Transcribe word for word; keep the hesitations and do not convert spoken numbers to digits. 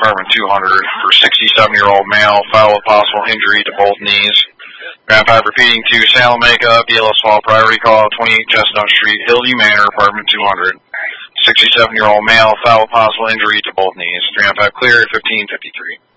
apartment two hundred for sixty-seven-year-old male, foul with possible injury to both knees. Grand five repeating to Salamanca, B L S Fall priority call, twenty-eight Chestnut Street, Hillview Manor, apartment two hundred. sixty-seven-year-old male, foul with possible injury to both knees. three five clear at fifteen fifty-three.